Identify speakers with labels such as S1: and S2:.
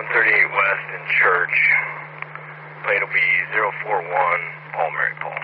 S1: 138 West in Church. Plate will be 041 Paul Mary Paul.